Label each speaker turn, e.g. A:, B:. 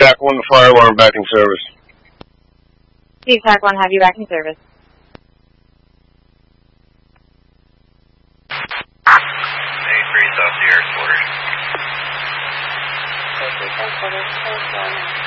A: TAC 1, fire alarm back in service.
B: Steve, TAC 1, have you back in service.
C: Hey, 3 South Sierra, quarters.
B: Okay, 3 quarters,